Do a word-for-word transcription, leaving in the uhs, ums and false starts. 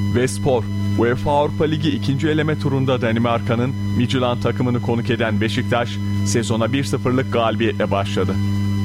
Ve spor. UEFA Avrupa Ligi ikinci eleme turunda Danimarka'nın Midtjylland takımını konuk eden Beşiktaş sezona bir sıfırlık galibiyetle başladı.